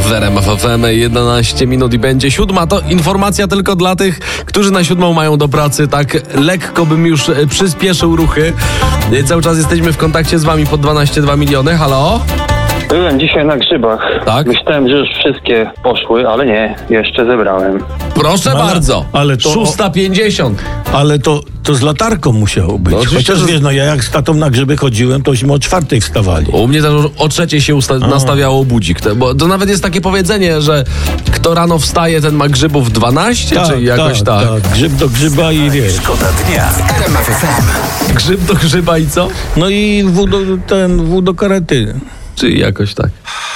w RMF FM 11 minut i będzie 7. To informacja tylko dla tych, którzy na 7 mają do pracy. Tak lekko bym już przyspieszył ruchy. Cały czas jesteśmy w kontakcie z wami pod 12,2 miliony. Halo? Byłem dzisiaj na grzybach. Tak? Myślałem, że już wszystkie poszły, ale nie, jeszcze zebrałem. Proszę bardzo. Ale to 6:50. Ale to z latarką musiało być. No oczywiście, Chociaż że- wiesz, ja jak z tatą na grzyby chodziłem, tośmy o 4:00 wstawali. U mnie też o 3:00 się nastawiało budzik. Bo to nawet jest takie powiedzenie, że kto rano wstaje, ten ma grzybów 12, czy jakoś tak. Grzyb do grzyba i wiesz. Szkoda dnia w RMF FM. Grzyb do grzyba i co? No i wół do karety. Czy jakoś tak.